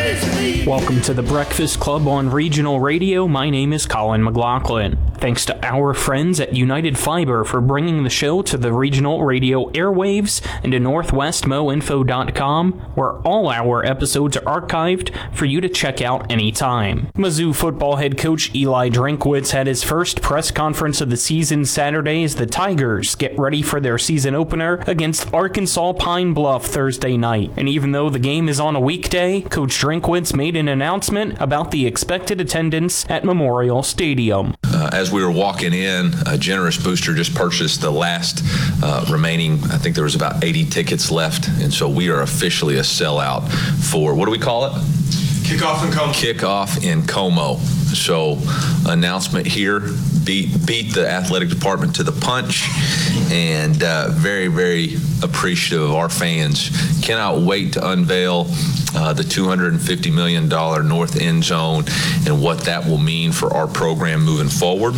Welcome to the Breakfast Club on Regional Radio. My name is Colin McLaughlin. Thanks to our friends at United Fiber for bringing the show to the Regional Radio airwaves and to NorthwestMoInfo.com, where all our episodes are archived for you to check out anytime. Mizzou football head coach Eli Drinkwitz had his first press conference of the season Saturday as the Tigers get ready for their season opener against Arkansas Pine Bluff Thursday night. And even though the game is on a weekday, Coach Drinkwitz made an announcement about the expected attendance at Memorial Stadium. As we were walking in, a generous booster just purchased the last remaining, I think there was about 80 tickets left, and so we are officially a sellout for, what do we call it? Kickoff in Como. Kickoff in Como. So, announcement here, beat the athletic department to the punch, and very, very appreciative of our fans. Cannot wait to unveil the $250 million North End Zone and what that will mean for our program moving forward.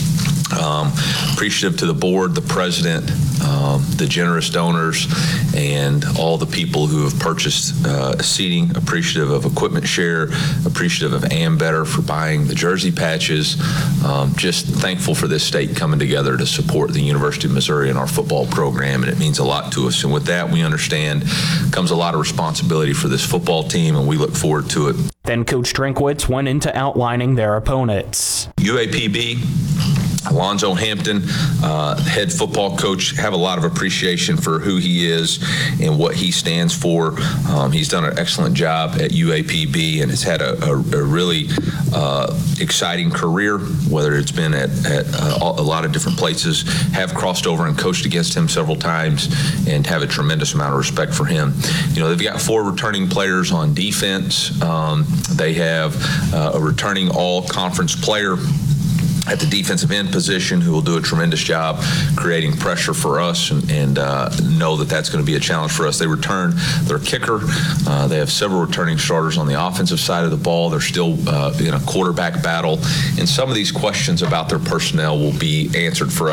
Appreciative to the board, the president, the generous donors, and all the people who have purchased seating. Appreciative of Equipment Share, appreciative of Ambetter for buying the jersey patches. Just thankful for this state coming together to support the University of Missouri and our football program, and it means a lot to us. And with that, we understand comes a lot of responsibility for this football team, and we look forward to it. Then Coach Drinkwitz went into outlining their opponents. UAPB, Alonzo Hampton, head football coach, have a lot of appreciation for who he is and what he stands for. He's done an excellent job at UAPB and has had a really exciting career, whether it's been at a lot of different places. Have crossed over and coached against him several times and have a tremendous amount of respect for him. You know, they've got 4 returning players on defense. They have a returning all-conference player at the defensive end position who will do a tremendous job creating pressure for us and know that that's going to be a challenge for us. They return their kicker. They have several returning starters on the offensive side of the ball. They're still in a quarterback battle. And some of these questions about their personnel will be answered for us